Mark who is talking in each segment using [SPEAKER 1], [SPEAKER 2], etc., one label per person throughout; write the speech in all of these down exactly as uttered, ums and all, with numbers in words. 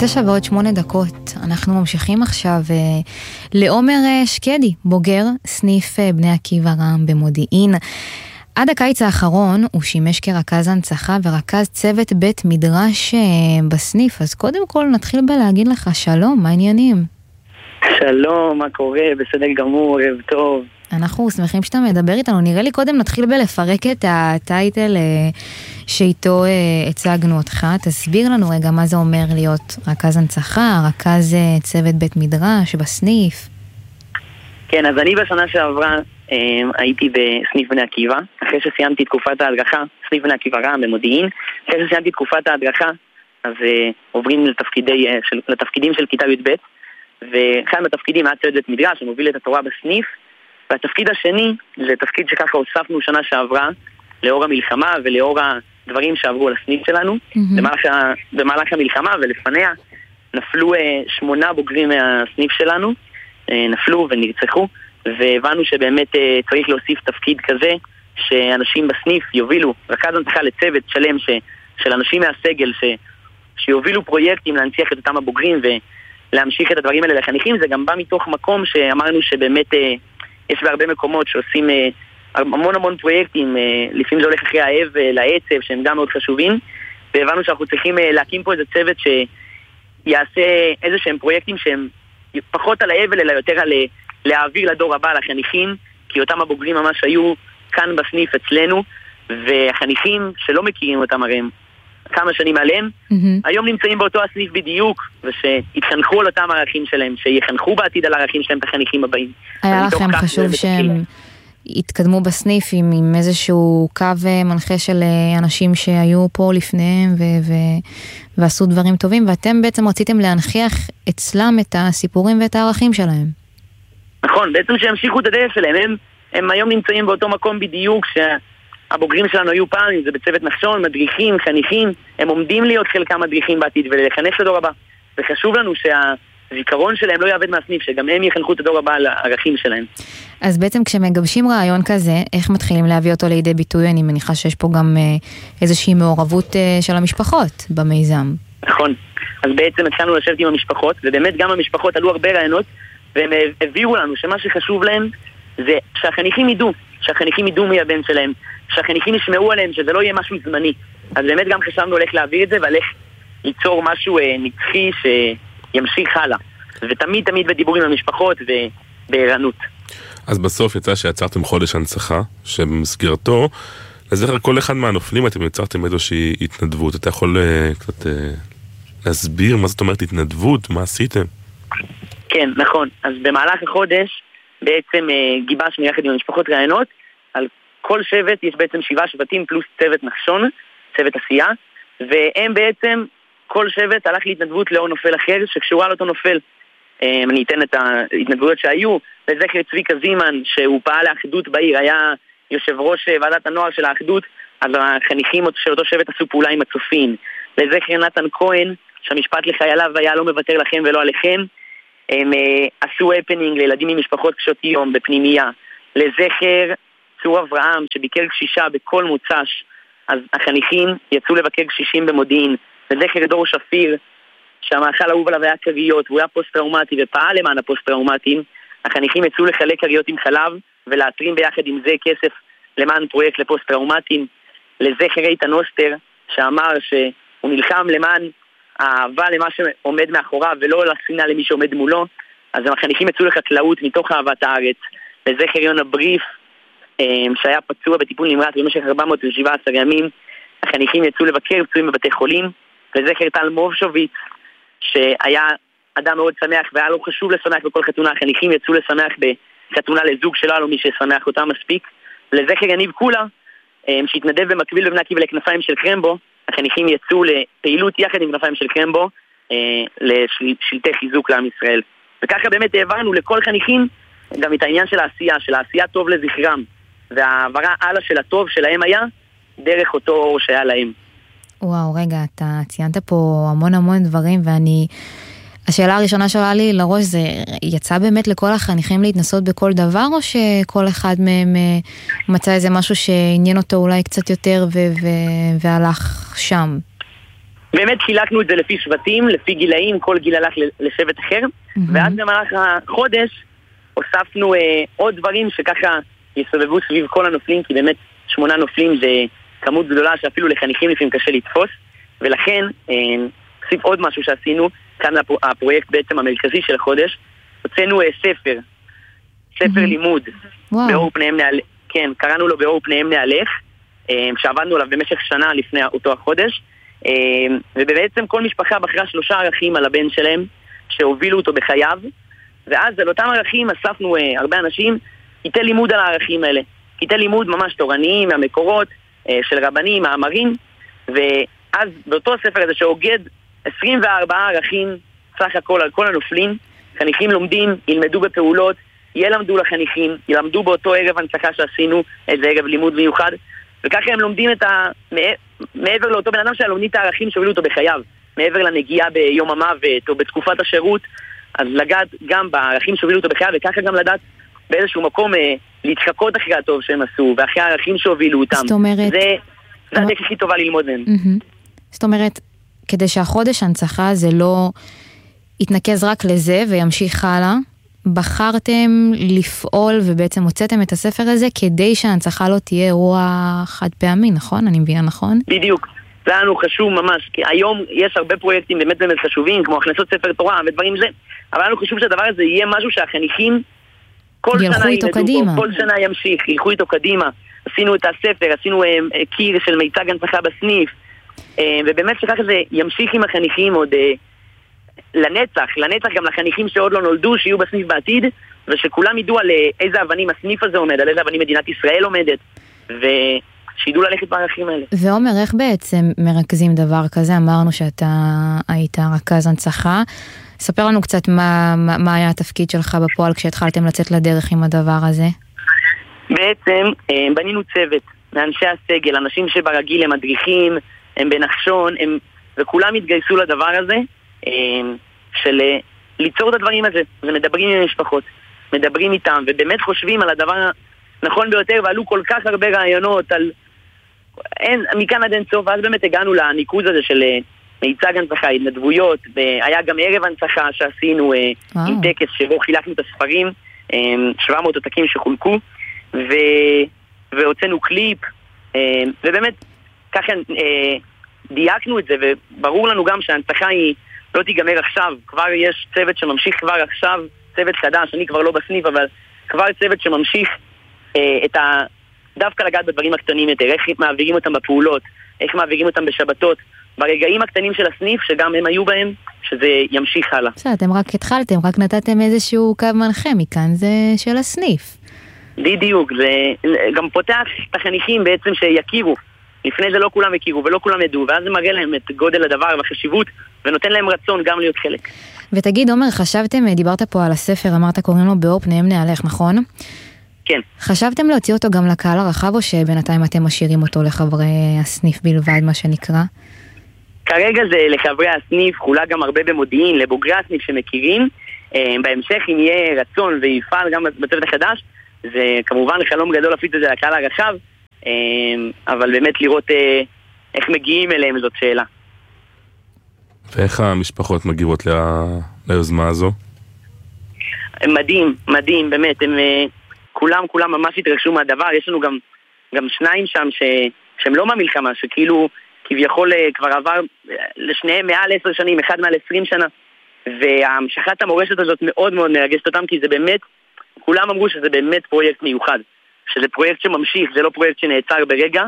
[SPEAKER 1] תשע ועוד שמונה דקות. אנחנו ממשיכים עכשיו לעומר שקדי, בוגר סניף בני עקיבא רעם במודיעין. עד הקיץ האחרון הוא שימש כרכז הנצחה ורכז צוות בית מדרש בסניף. אז קודם כל נתחיל בלהגיד לך שלום, מה העניינים?
[SPEAKER 2] שלום, מה קורה? בסדר גמור, ערב טוב.
[SPEAKER 1] אנחנו שמחים שאתה מדבר איתנו. נראה לי קודם נתחיל בלפרק את הטייטל שאיתו הצגנו אותך. תסביר לנו רגע מה זה אומר להיות רכז הנצחה, רכז צוות בית מדרש בסניף.
[SPEAKER 2] כן, אז אני בשנה שעברה הייתי בסניף בני עקיבא, אחרי שסיימתי תקופת ההדרכה, סניף בני עקיבא רעם במודיעין, אחרי שסיימתי תקופת ההדרכה, אז עוברים לתפקידי, לתפקידים של כיתה י"ב, ואחד מהתפקידים היה צוות בית מדרש, שמוביל את התורה בסניף, והתפקיד השני זה תפקיד שככה הוספנו שנה שעברה, לאור המלחמה ולאור הדברים שעברו על הסניף שלנו. Mm-hmm. במהלך, במהלך המלחמה ולפניה נפלו אה, שמונה בוגרים מהסניף שלנו, אה, נפלו ונרצחו, והבנו שבאמת אה, צריך להוסיף תפקיד כזה, שאנשים בסניף יובילו, רכז הנצחה לצוות שלם ש, של אנשים מהסגל, ש, שיובילו פרויקטים להנציח את אותם הבוגרים ולהמשיך את הדברים האלה לחניכים. זה גם בא מתוך מקום שאמרנו שבאמת אה, יש בהרבה מקומות שעושים אה, המון המון פרויקטים, אה, לפעמים זה הולך אחרי האב אה, לעצב, שהם גם מאוד חשובים, והבנו שאנחנו צריכים אה, להקים פה איזה צוות שיעשה איזה שהם פרויקטים שהם פחות על האב, אלא יותר על להעביר לדור הבא, לחניכים, כי אותם הבוגרים ממש היו כאן בסניף אצלנו, והחניכים שלא מכירים אותם הרי כמה שנים עליהם, mm-hmm. היום נמצאים באותו הסניף בדיוק, ושהתחנכו על אותם הערכים שלהם, שיחנכו בעתיד על הערכים שלהם את החניכים הבאים.
[SPEAKER 1] היה לכם חשוב שהם התקדמו בסניף עם, עם איזשהו קו מנחה של אנשים שהיו פה לפניהם ו- ו- ועשו דברים טובים, ואתם בעצם רציתם להנחיח אצלם את הסיפורים ואת הערכים שלהם.
[SPEAKER 2] נכון, בעצם שימשיכו את הדרך שלהם, הם, הם היום נמצאים באותו מקום בדיוק שה... הבוגרים שלנו היו פעם, אם זה בצוות נחשון, מדריכים, חניכים, הם עומדים להיות חלקם מדריכים בעתיד ולחנך לדור הבא. וחשוב לנו שהזיכרון שלהם לא יעבד מהסניף, שגם הם יחנכו את הדור הבא על הערכים שלהם.
[SPEAKER 1] אז בעצם כשמגבשים רעיון כזה, איך מתחילים להביא אותו לידי ביטוי? אני מניחה שיש פה גם איזושהי מעורבות של המשפחות במיזם.
[SPEAKER 2] נכון. אז בעצם התחלנו לשבת עם המשפחות, ובאמת גם המשפחות עלו הרבה רעיונות, והם הביאו לנו שמה שחשוב להם זה שהחניכים ידעו, שהחניכים ידעו מי הבן שלהם, שהחניכים ישמעו עליהם, שזה לא יהיה משהו זמני. אז באמת גם חשבנו הולך להעביר את זה, והלך ליצור משהו אה, נצחי שימשיך הלאה. ותמיד תמיד בדיבור עם המשפחות ובערנות.
[SPEAKER 3] אז בסוף יצא שיצרתם חודש הנצחה, שבמסגרתו, לזכר כל אחד מהנופלים אתם יצרתם איזושהי התנדבות. אתה יכול אה, קצת אה, להסביר מה זאת אומרת התנדבות, מה עשיתם?
[SPEAKER 2] כן, נכון. אז במהלך החודש בעצם אה, גיבשנו יחד עם המשפחות רעיונות, על כל שבט יש בעצם שבעה שבטים פלוס צוות נחשון, צוות עשייה, והם בעצם, כל שבט הלך להתנדבות לאור נופל אחר שקשורה לאותו נופל. אני אתן את ההתנדבויות שהיו, לזכר צביקה זימן, שהוא פעל לאחדות בעיר, היה יושב ראש ועדת הנוער של האחדות, אז החניכים של אותו שבט עשו פעולה עם הצופים. לזכר נתן כהן, שהמשפט לחייליו היה לא מוותר לכם ולא עליכם, הם עשו הפנינג לילדים ממשפחות קשות יום בפנימייה. לזכר צור אברהם שביקר קשישה בכל מוצ"ש, אז החניכים יצאו לבקר קשישים במודיעין. לזכר דור שפיר שהמאכל אהוב עליו היה קריות והוא היה פוסט-טראומטי ופעל למען הפוסט-טראומטיים, החניכים יצאו לחלק קריות עם חלב ולהטרים ביחד עם זה כסף למען פרויקט לפוסט-טראומטיים. לזכר איתן אוסטר שאמר שהוא נלחם למען האהבה למה שעומד מאחוריו ולא לשנאה למי שעומד מולו, אז החניכים יצאו לחקלאות מתוך אהבת הארץ. לזכר יונה בריף שהיה פצוע בטיפול נמרץ במשך ארבע מאות שבע עשרה ימים, החניכים יצאו לבקר פצועים בבתי חולים. לזכר טל מובשוביץ שהיה אדם מאוד שמח והיה לו חשוב לשמח בכל חתונה, החניכים יצאו לשמח בחתונה לזוג שלא היה לו מי ששמח אותם מספיק. לזכר יניב קולה שהתנדב במקביל בבני עקיבא לכנפיים של קרמבו, החניכים יצאו לפעילות יחד עם כנפיים של קרמבו לשלטי חיזוק לעם ישראל. וככה באמת העברנו לכל חניכים גם את העניין של העשייה, של העשייה טוב לזכרם, והעברה הלאה של הטוב שלהם היה דרך אותו אור שהיה להם.
[SPEAKER 1] וואו, רגע, אתה ציינת פה המון המון דברים, ואני, השאלה הראשונה שעולה לי לראש זה, יצא באמת לכל החניכים להתנסות בכל דבר, או שכל אחד מהם מצא איזה משהו שעניין אותו אולי קצת יותר ו- ו- והלך שם?
[SPEAKER 2] באמת חילקנו את זה לפי שבטים, לפי גילאים, כל גיל הלך לשבט אחר, mm-hmm. ואז במהלך החודש הוספנו אה, עוד דברים שככה יסובבו סביב כל הנופלים, כי באמת שמונה נופלים זה כמות גדולה שאפילו לחניכים לפעמים קשה לתפוס, ולכן אה, נוסיף עוד משהו שעשינו, כאן הפר, הפרויקט בעצם המרכזי של החודש, הוצאנו אה, ספר, ספר mm-hmm. לימוד,
[SPEAKER 1] wow.
[SPEAKER 2] באור פניהם נעלך, כן, קראנו לו באור פניהם נעלך, אה, שעבדנו עליו במשך שנה לפני אותו החודש, ובעצם כל משפחה בחרה שלושה ערכים על הבן שלהם שהובילו אותו בחייו, ואז על אותם ערכים אספנו הרבה אנשים כיתה לימוד על הערכים האלה, כיתה לימוד ממש תורניים מהמקורות של רבנים, מאמרים, ואז באותו ספר הזה שהוגד עשרים וארבעה ערכים סך הכל על כל הנופלים, חניכים לומדים, ילמדו בפעולות, ילמדו לחניכים, ילמדו באותו ערב הנצחה שעשינו, איזה ערב לימוד מיוחד, וככה הם לומדים את ה... מעבר לאותו בן אדם שהם לומדים את הערכים שהובילו אותו בחייו, מעבר לנגיעה ביום המוות או בתקופת השירות, אז לגעת גם בערכים שהובילו אותו בחייו, וככה גם לדעת באיזשהו מקום אה, להתחקות אחרי הטוב שהם עשו, ואחרי הערכים שהובילו אותם. זאת אומרת... זה, זה הדרך הכי טובה ללמוד מהם.
[SPEAKER 1] Mm-hmm. זאת אומרת, כדי שהחודש הנצחה זה לא יתנקז רק לזה וימשיך הלאה, בחרתם לפעול ובעצם הוצאתם את הספר הזה כדי שההנצחה לא תהיה אירוע חד פעמי, נכון? אני מבינה נכון?
[SPEAKER 2] בדיוק. זה לנו חשוב ממש, כי היום יש הרבה פרויקטים באמת באמת חשובים, כמו הכנסות ספר תורה ודברים זה, אבל לנו חשוב שהדבר הזה יהיה משהו שהחניכים כל שנה ילמדו, כל שנה ימשיך, ילכו איתו קדימה. עשינו את הספר, עשינו אה, קיר של מיצג הנצחה בסניף, אה, ובאמת שככה זה ימשיך עם החניכים עוד... אה, לנצח, לנצח גם לחניכים שעוד לא נולדו, שיהיו בסניף בעתיד, ושכולם ידעו על איזה אבנים הסניף הזה עומד, על איזה אבנים מדינת ישראל עומדת, ושידעו ללכת בערכים האלה.
[SPEAKER 1] ועומר, איך בעצם מרכזים דבר כזה? אמרנו שאתה היית רכז הנצחה. ספר לנו קצת מה, מה, מה היה התפקיד שלך בפועל כשהתחלתם לצאת לדרך עם הדבר הזה.
[SPEAKER 2] בעצם בנינו צוות מאנשי הסגל, אנשים שברגיל הם מדריכים, הם בנחשון, הם, וכולם התגייסו לדבר הזה, של ליצור את הדברים הזה, ומדברים עם המשפחות, מדברים איתם, ובאמת חושבים על הדבר הנכון ביותר, ועלו כל כך הרבה רעיונות על... אין, מכאן עד אין סוף, ואז באמת הגענו לניקוז הזה של מיצג הנצחה, התנדבויות, והיה גם ערב הנצחה שעשינו וואו. עם טקס שבו חילקנו את הספרים, שבע מאות עותקים שחולקו, ו... והוצאנו קליפ, ובאמת ככה דייקנו את זה, וברור לנו גם שההנצחה היא לא תיגמר עכשיו, כבר יש צוות שממשיך כבר עכשיו, צוות חדש, אני כבר לא בסניף, אבל כבר צוות שממשיך אה, את ה... דווקא לגעת בדברים הקטנים יותר, איך מעבירים אותם בפעולות, איך מעבירים אותם בשבתות, ברגעים הקטנים של הסניף, שגם הם היו בהם, שזה ימשיך הלאה.
[SPEAKER 1] בסדר, אתם רק התחלתם, רק נתתם איזשהו קו מנחה מכאן, זה של הסניף.
[SPEAKER 2] בדיוק, זה גם פותח את החניכים בעצם שיכירו. לפני זה לא כולם הכירו ולא כולם ידעו, ואז זה מראה להם את גודל הדבר והחשיבות, ונותן להם רצון גם להיות חלק.
[SPEAKER 1] ותגיד, עומר, חשבתם, דיברת פה על הספר, אמרת קוראים לו באור פניהם נעלך, נכון?
[SPEAKER 2] כן.
[SPEAKER 1] חשבתם להוציא אותו גם לקהל הרחב, או שבינתיים אתם משאירים אותו לחברי הסניף בלבד, מה שנקרא?
[SPEAKER 2] כרגע זה לחברי הסניף, חולה גם הרבה במודיעין, לבוגרי הסניף שמכירים. בהמשך, אם יהיה רצון ויפעל גם בצוות החדש, זה כמובן חלום גדול להפיץ את זה לקהל הרחב, אבל באמת לראות איך מגיעים אליהם זאת שאלה.
[SPEAKER 3] ואיך המשפחות מגיבות ליוזמה הזו?
[SPEAKER 2] מדהים, מדהים, באמת, הם כולם, כולם ממש התרגשו מהדבר. יש לנו גם, גם שניים שם ש, שהם לא מהמלחמה, שכאילו כביכול כבר עבר לשניהם מעל עשר שנים, אחד מעל עשרים שנה, והמשכת המורשת הזאת מאוד מאוד מרגשת אותם, כי זה באמת, כולם אמרו שזה באמת פרויקט מיוחד, שזה פרויקט שממשיך, זה לא פרויקט שנעצר ברגע,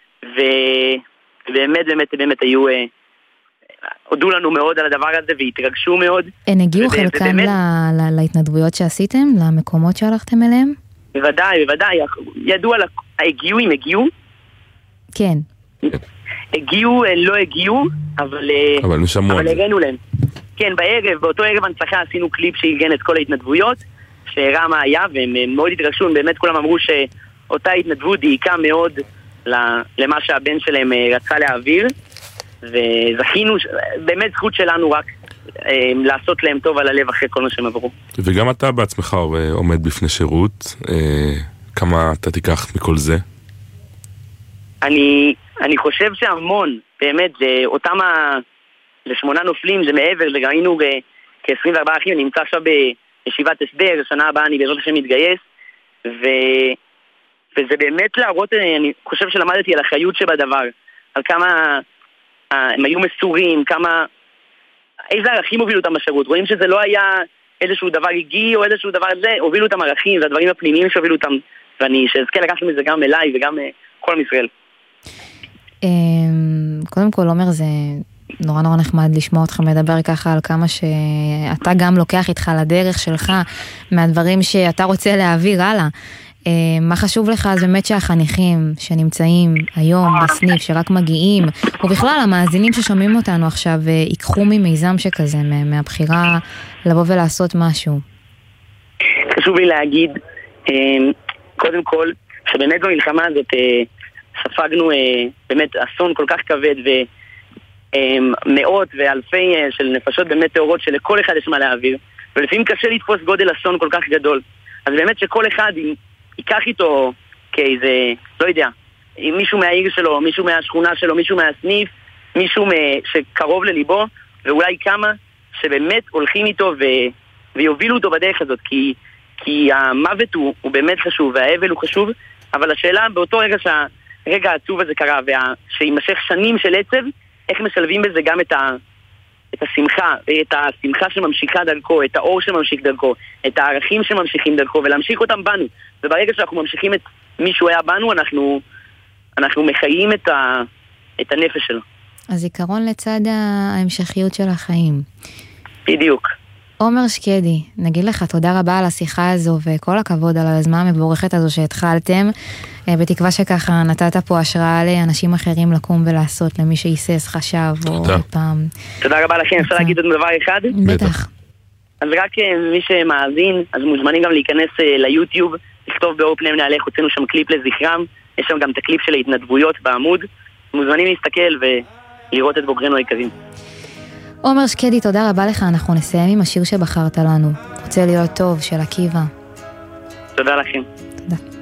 [SPEAKER 2] ובאמת באמת באמת היו, הודו לנו מאוד על הדבר הזה והתרגשו מאוד.
[SPEAKER 1] הן הגיעו חלקם להתנדבויות שעשיתם, למקומות שהלכתם אליהם?
[SPEAKER 2] בוודאי, בוודאי, ידעו על הגיעו, אם הגיעו?
[SPEAKER 1] כן.
[SPEAKER 2] הגיעו, לא הגיעו, אבל אבל הראינו להם. כן, בערב, באותו ערב הנצחה עשינו קליפ שארגן את כל ההתנדבויות, שהראה מה היה, והם מאוד התרגשו, באמת כולם אמרו שאותה התנדבות דייקה מאוד למה שהבן שלהם רצה להעביר, וזכינו, באמת זכות שלנו רק לעשות להם טוב על הלב אחרי כל מה שהם עברו.
[SPEAKER 3] וגם אתה בעצמך עומד בפני שירות, כמה אתה תיקח מכל זה?
[SPEAKER 2] אני, אני חושב שהמון, באמת, זה אותם זה שמונה נופלים, זה מעבר, וראינו כ-עשרים וארבעה אחים, אני נמצא עכשיו בישיבת הסדר, השנה הבאה אני בעזרת השם מתגייס, ו... וזה באמת להראות, אני חושב שלמדתי על החיות שבדבר, על כמה הם היו מסורים, כמה, איזה ערכים הובילו אותם בשירות, רואים שזה לא היה איזשהו דבר רגעי או איזשהו דבר זה, הובילו אותם ערכים, והדברים הפנימיים שהובילו אותם, ואני שאזכה לקחת מזה גם אליי וגם כל עם ישראל.
[SPEAKER 1] קודם כל, עומר, זה נורא נורא נחמד לשמוע אותך מדבר ככה על כמה שאתה גם לוקח איתך לדרך שלך, מהדברים שאתה רוצה להעביר הלאה. מה חשוב לך אז באמת שהחניכים שנמצאים היום בסניף, שרק מגיעים, ובכלל המאזינים ששומעים אותנו עכשיו, ייקחו ממיזם שכזה, מהבחירה לבוא ולעשות משהו?
[SPEAKER 2] חשוב לי להגיד, קודם כל, שבאמת במלחמה הזאת ספגנו באמת אסון כל כך כבד, ומאות ואלפי של נפשות באמת תאורות שלכל אחד יש מה להעביר, ולפעמים קשה לתפוס גודל אסון כל כך גדול. אז באמת שכל אחד ייקח איתו כאיזה, לא יודע, מישהו מהעיר שלו, מישהו מהשכונה שלו, מישהו מהסניף, מישהו שקרוב לליבו, ואולי כמה שבאמת הולכים איתו ו... ויובילו אותו בדרך הזאת, כי, כי המוות הוא, הוא באמת חשוב, והאבל הוא חשוב, אבל השאלה באותו רגע שהרגע העצוב הזה קרה, ושימשך שנים של עצב, איך משלבים בזה גם את, ה... את השמחה, את השמחה שממשיכה דרכו, את האור שממשיך דרכו, את הערכים שממשיכים דרכו, ולהמשיך אותם בנו. וברגע שאנחנו ממשיכים את מי שהוא היה בנו, אנחנו, אנחנו מחיים את, ה, את הנפש שלו.
[SPEAKER 1] אז עיקרון לצד ההמשכיות של החיים.
[SPEAKER 2] בדיוק.
[SPEAKER 1] עומר שקדי, נגיד לך תודה רבה על השיחה הזו, וכל הכבוד על הזמן המבורכת הזו שהתחלתם, בתקווה שככה נתת פה השראה לאנשים אחרים לקום ולעשות, למי שיסס, חשב, או פעם.
[SPEAKER 2] תודה רבה לכם, אפשר להגיד עוד דבר אחד?
[SPEAKER 1] בטח.
[SPEAKER 2] אז רק מי שמאזין, אז מוזמנים גם להיכנס ליוטיוב, לכתוב באור פני מנהלי, הוצאנו שם קליפ לזכרם, יש שם גם את הקליפ של ההתנדבויות בעמוד, מוזמנים להסתכל ולראות את בוגרנו היקרים.
[SPEAKER 1] עומר שקדי, תודה רבה לך, אנחנו נסיים עם השיר שבחרת לנו, רוצה להיות טוב, של עקיבא.
[SPEAKER 2] תודה לכם.
[SPEAKER 1] תודה.